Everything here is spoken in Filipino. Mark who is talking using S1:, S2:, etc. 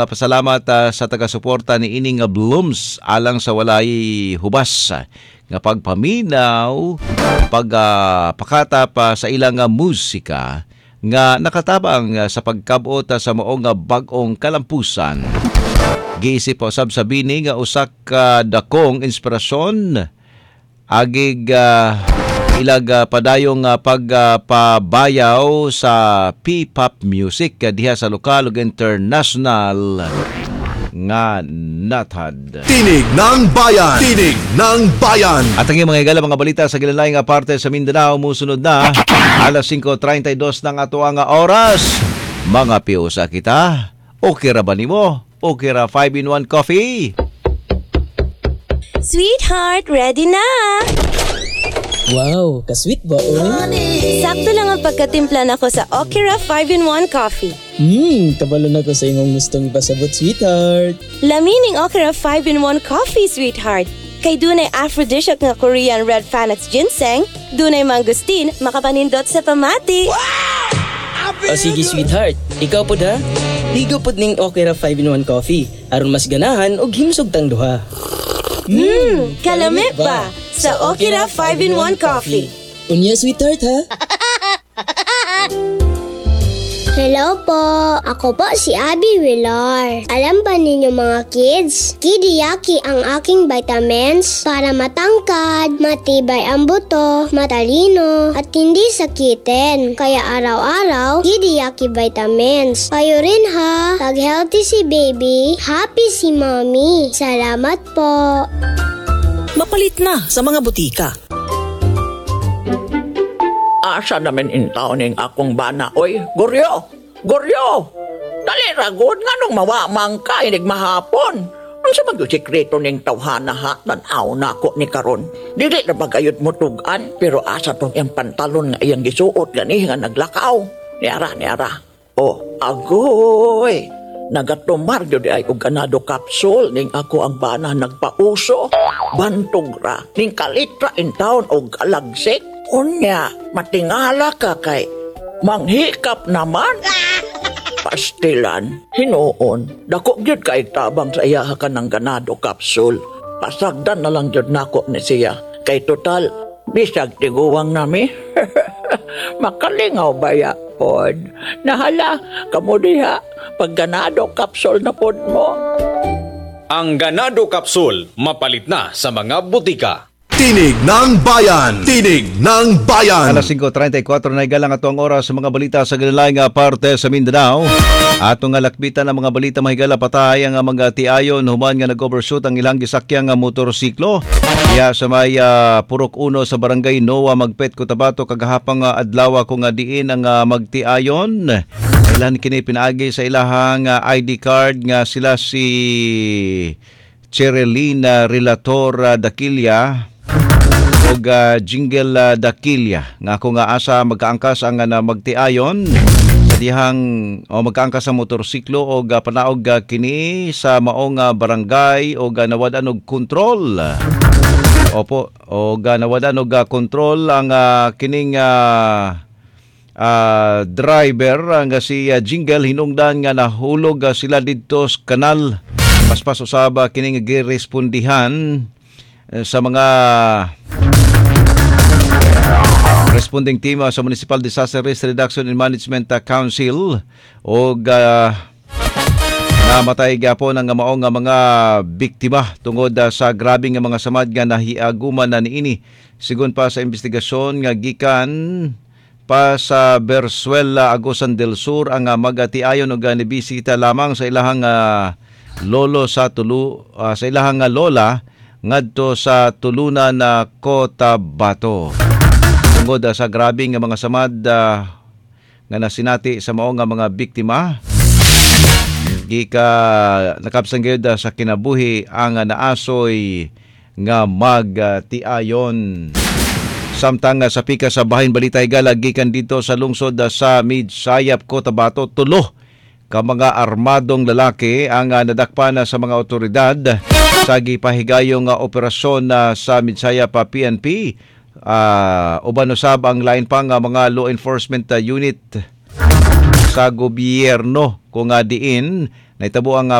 S1: Pasalamat sa taga-suporta ni ining nga Blooms alang sa walay hubas nga pagpaminaw, pagpakata pa sa ilang nga musika nga nakatabang sa pagkabot sa maong nga bag-ong kalampusan. Giisip po sabsabini nga usak dakong inspirasyon agig ilag padayong pagpabayaw sa P-pop music diha sa lokal ug international nga natad.
S2: Tinig ng Bayan! Tinig ng Bayan!
S1: At ang mga higala mga balita sa gilalayng parte sa Mindanao musunod na alas 5:32 ng ato nga oras. Mga piusa kita, okay ra ba nimo? Okay ra 5-in-1 coffee?
S3: Sweetheart, ready na!
S4: Wow, ka-sweet ba, oy?
S3: Sakto lang ang pagkatimpla nako sa Okira 5-in-1 coffee.
S4: Kabalo na ko sa imong gustong ipasabot, sweetheart.
S3: Lamining Okira 5-in-1 coffee, sweetheart. Kay dunay aphrodisiac nga Korean red Panax ginseng, dunay mangustin, makapanindot sa pamati.
S4: O sige, sweetheart. Ikaw po da? Ligo po ning Okira 5-in-1 coffee. Aron mas ganahan og himsog tang duha.
S3: Kalamit ba? Sa Okira 5-in-1 coffee.
S4: Unya, sweetheart, ha?
S5: Hello po, ako po si Abby Villar. Alam ba ninyo mga kids? Kidiyaki ang aking vitamins para matangkad, matibay ang buto, matalino, at hindi sakitin. Kaya araw-araw, Kidiyaki vitamins. Kayo rin ha, pag healthy si baby, happy si mommy. Salamat po.
S6: Mapalit na sa mga butika.
S7: Asa namin intaw ning akong bana, oy, Goryo! Goryo! Dali ragod nga nung mawamang ka, inig mahapon. Ang sa mag-sikreto ning tawhana ha, tanaw na ako ni karon. Dili na bagayot mo tugan, pero asa tong yung pantalon nga iyang gisuot gani nga naglakaw. Niara. Oh, agoy! Nagatumar yun ay og ganado capsule ning ako ang bana nagpauso. Bantog ra, ning kalitra in town og alagsik. Unya, matingala ka kay manghikap naman. Pastilan, hinuon, dako gyud kay tabang sa iyaha ka ng ganado capsule. Pasagdan na lang gyud nako ni siya. Kay total, bisag tiguwang nami. Makalingaw baya pod. Nahala, kamo diha, pag ganado capsule na pod mo.
S8: Ang ganado capsule, mapalit na sa mga butika.
S2: Tinig ng Bayan! Tinig ng Bayan!
S1: Alas 5:34 na igalang ato ang oras sa mga balita sa gilalayng parte sa Mindanao. Atong lakbitan ang mga balita mahigala patay ang mga tiayon human nga nag-overshoot ang ilang gisakyang motorsiklo. Kaya sa may Purok 1 sa Barangay Noa Magpet Cotabato kagahapang adlaw ko nga diin ang magtiayon. Ilan kini pinaagi sa ilahang ID card nga sila si Cherelina Relator Daquilla og Jingle Daquilla nga ako nga asa magkaangkas ang magtiayon sa dihang magkaangkas ang motorsiklo og panaog kini sa maong barangay og nawadan og kontrol. Opo, og nawadan og kontrol ang kining driver nga si Jingle hinungdan nga nahulog sila didto sa kanal. Paspas usaba kining girespondihan sa mga responding team sa Municipal Disaster Risk Reduction and Management Council o namatay gyapon ang maong mga biktima tungod sa grabing mga samad nga nahiaguman na niini. Sigon pa sa investigasyon nga gikan pa sa Bersuela, Agusan del Sur ang magatiayon og nibisita lamang sa ilahang lolo sa sa ilahang lola ngadto sa tulunan na Cotabato. Tungod sa grabing mga samad nga nasinati sa mao nga mga biktima, gika nakabsang gyud sa kinabuhi ang naasoy nga magtiayon. Samtang sa pika sa bahin balita higala gikan dito sa lungsod sa Midsayap, Cotabato, tulo ka mga armadong lalaki ang nadakpa na sa mga otoridad sa gipahigayong operasyon sa Midsayap PNP. Uban usab ang lain pang mga law enforcement unit sa gobyerno kung diin naitabo ang